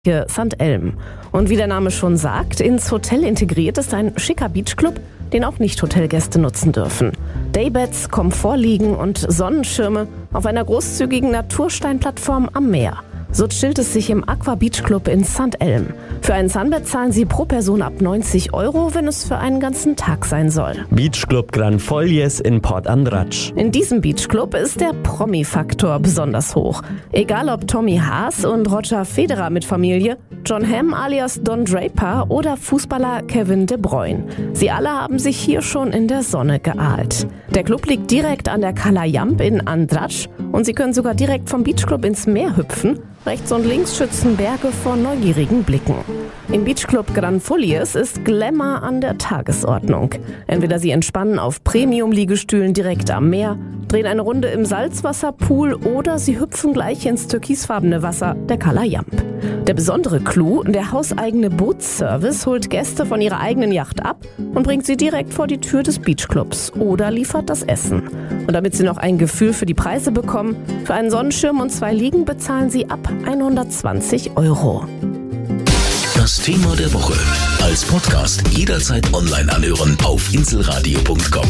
St. Elm. Und wie der Name schon sagt, ins Hotel integriert ist ein schicker Beachclub, den auch Nicht-Hotelgäste nutzen dürfen. Daybeds, Komfortliegen und Sonnenschirme auf einer großzügigen Natursteinplattform am Meer. So chillt es sich im Aqua Beach Club in St. Elm. Für ein Sunbed zahlen Sie pro Person ab 90 €, wenn es für einen ganzen Tag sein soll. Beachclub Gran Follies in Port Andratx. In diesem Beachclub ist der Promi-Faktor besonders hoch. Egal ob Tommy Haas und Roger Federer mit Familie, Jon Hamm alias Don Draper oder Fußballer Kevin De Bruyne. Sie alle haben sich hier schon in der Sonne geahlt. Der Club liegt direkt an der Cala Llamp in Andratx und Sie können sogar direkt vom Beachclub ins Meer hüpfen. Rechts und links schützen Berge vor neugierigen Blicken. Im Beachclub Gran Follies ist Glamour an der Tagesordnung. Entweder Sie entspannen auf Premium-Liegestühlen direkt am Meer, drehen eine Runde im Salzwasserpool oder Sie hüpfen gleich ins türkisfarbene Wasser der Cala Llamp. Der besondere Clou, der hauseigene Bootsservice holt Gäste von ihrer eigenen Yacht ab und bringt sie direkt vor die Tür des Beachclubs oder liefert das Essen. Und damit Sie noch ein Gefühl für die Preise bekommen, für einen Sonnenschirm und 2 Liegen bezahlen Sie ab 120 €. Das Thema der Woche als Podcast jederzeit online anhören auf inselradio.com.